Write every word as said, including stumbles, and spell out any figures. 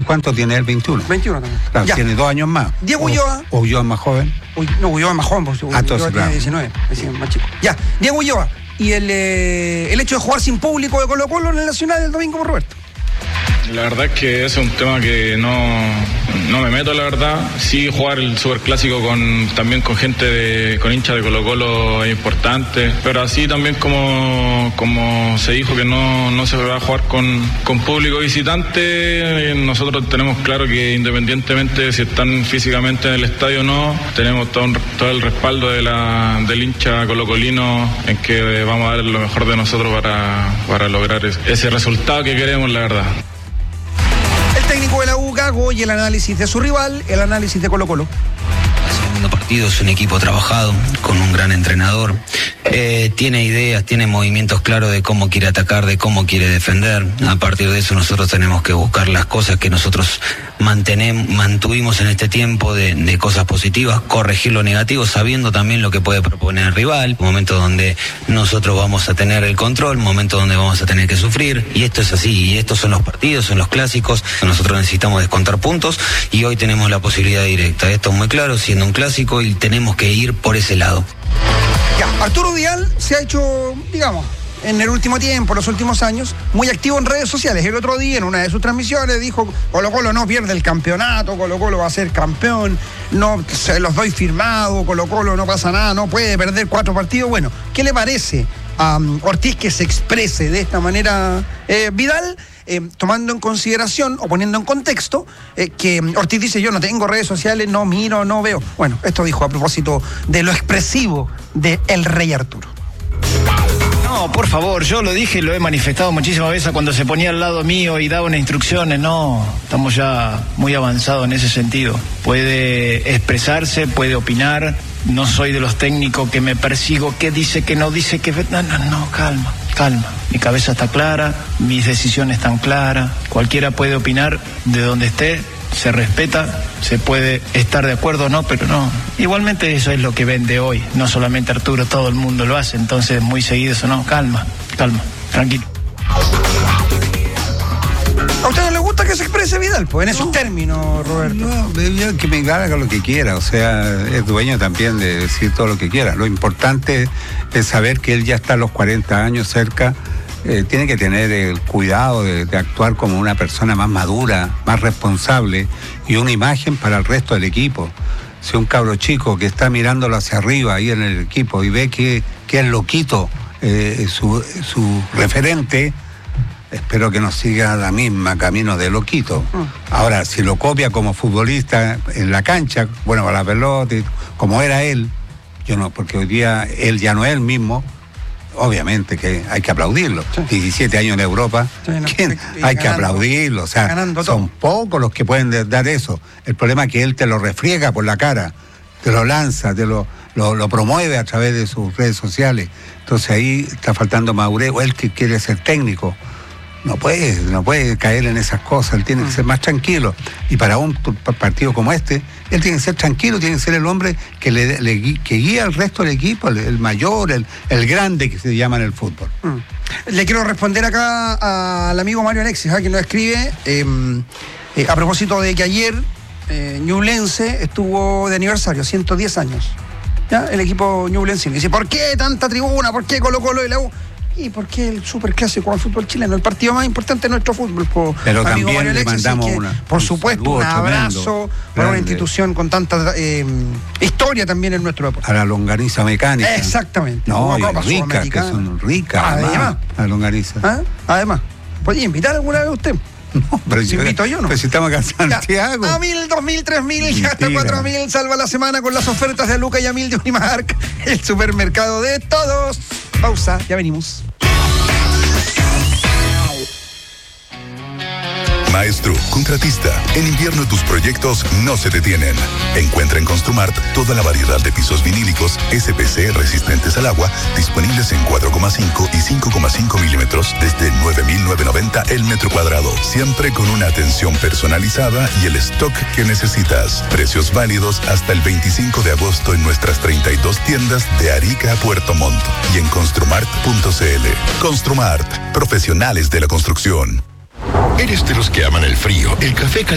¿Cuánto tiene él? ¿veintiuno? veintiuno también. Claro, ya. tiene dos años más. Diego Ulloa. ¿O Ulloa más joven? Uy, no, Ulloa más joven, porque Ah, entonces, Ulloa claro. tiene diecinueve, es más chico. Ya, Diego Ulloa. Y el, eh, el hecho de jugar sin público de Colo Colo en el Nacional el domingo por Roberto. La verdad es que ese es un tema que no, no me meto, la verdad. Sí, jugar el superclásico con, también con gente, de, con hinchas de Colo Colo es importante, pero así también como, como se dijo que no, no se va a jugar con, con público visitante, nosotros tenemos claro que independientemente de si están físicamente en el estadio o no, tenemos todo, un, todo el respaldo de la, del hincha colocolino en que vamos a dar lo mejor de nosotros para, para lograr ese resultado que queremos, la verdad. Técnico de la U, Gago, y el análisis de su rival, el análisis de Colo Colo. El segundo partido es un equipo trabajado, con un gran entrenador. Eh, tiene ideas, tiene movimientos claros de cómo quiere atacar, de cómo quiere defender. A partir de eso nosotros tenemos que buscar las cosas que nosotros mantenemos, mantuvimos en este tiempo de, de cosas positivas, corregir lo negativo, sabiendo también lo que puede proponer el rival. Un momento donde nosotros vamos a tener el control, un momento donde vamos a tener que sufrir. Y esto es así, y estos son los partidos, son los clásicos. Nosotros necesitamos descontar puntos y hoy tenemos la posibilidad directa. Esto es muy claro, siendo un clásico, y tenemos que ir por ese lado. Ya, Arturo Vidal se ha hecho, digamos, en el último tiempo, los últimos años, muy activo en redes sociales. El otro día, en una de sus transmisiones, dijo: Colo Colo no pierde el campeonato, Colo Colo va a ser campeón, no se los doy firmado, Colo Colo no pasa nada, no puede perder cuatro partidos. Bueno, ¿qué le parece a um, Ortiz que se exprese de esta manera eh, Vidal? Eh, tomando en consideración o poniendo en contexto eh, que Ortiz dice: yo no tengo redes sociales, no miro, no veo. Bueno, esto dijo a propósito de lo expresivo de el Rey Arturo. No, por favor, yo lo dije y lo he manifestado muchísimas veces cuando se ponía al lado mío y daba unas instrucciones. No, estamos ya muy avanzados en ese sentido. Puede expresarse, puede opinar. No soy de los técnicos que me persigo, que dice, que no dice, que... No, no, no, calma, calma. Mi cabeza está clara, mis decisiones están claras. Cualquiera puede opinar de donde esté, se respeta, se puede estar de acuerdo o no, pero no. Igualmente eso es lo que vende hoy. No solamente Arturo, todo el mundo lo hace. Entonces, muy seguido eso, no, calma, calma, tranquilo. ¿A usted no le gusta que se exprese Vidal? Pues en esos no, términos, Roberto. No, que me haga lo que quiera, o sea, es dueño también de decir todo lo que quiera. Lo importante es saber que él ya está a los cuarenta años cerca, eh, tiene que tener el cuidado de, de actuar como una persona más madura, más responsable y una imagen para el resto del equipo. Si un cabro chico que está mirándolo hacia arriba ahí en el equipo y ve que, que es loquito, eh, su, su referente, espero que no siga la misma camino de loquito. Ahora, si lo copia como futbolista en la cancha, bueno, para la pelota, como era él, yo no, porque hoy día él ya no es el mismo, obviamente que hay que aplaudirlo. Sí. diecisiete años en Europa, sí, no, ¿quién? hay ganando, que aplaudirlo, o sea, son pocos los que pueden dar eso. El problema es que él te lo refriega por la cara, te lo lanza, te lo, lo, lo promueve a través de sus redes sociales. Entonces ahí está faltando madurez, o él que quiere ser técnico. No puede, no puede caer en esas cosas, él tiene que ser más tranquilo. Y para un partido como este, él tiene que ser tranquilo, tiene que ser el hombre que le, le que guía al resto del equipo, el, el mayor, el, el grande que se llama en el fútbol. Mm. Le quiero responder acá al amigo Mario Alexis, ¿eh? que nos escribe eh, eh, a propósito de que ayer eh, Ñublense estuvo de aniversario, ciento diez años. ¿Ya? El equipo ñublense. Dice: ¿por qué tanta tribuna? ¿Por qué Colo Colo y la U? ¿Y por qué el superclásico al fútbol chileno? El partido más importante de nuestro fútbol. Por, Pero también Mario Alexis, le mandamos que, una, por supuesto, un, un abrazo para una institución con tanta eh, historia también en nuestro deporte. A la longaniza mecánica. Exactamente. No, y ricas, que son ricas. Además. además la longaniza. ¿Ah? Además. ¿Podría invitar alguna vez a usted? No, pero si invito yo, ¿no? Pero si estamos acá en Santiago. Ya, a mil, dos mil, tres mil y hasta cuatro mil. Salva la semana con las ofertas de Luca y Amil de Unimark, el supermercado de todos. Pausa, ya venimos. Maestro, contratista, en invierno tus proyectos no se detienen. Encuentra en Construmart toda la variedad de pisos vinílicos S P C resistentes al agua, disponibles en cuatro coma cinco y cinco coma cinco milímetros desde nueve mil novecientos noventa el metro cuadrado. Siempre con una atención personalizada y el stock que necesitas. Precios válidos hasta el veinticinco de agosto en nuestras treinta y dos tiendas de Arica a Puerto Montt y en construmart punto c l. Construmart, profesionales de la construcción. ¿Eres de los que aman el frío, el café caliente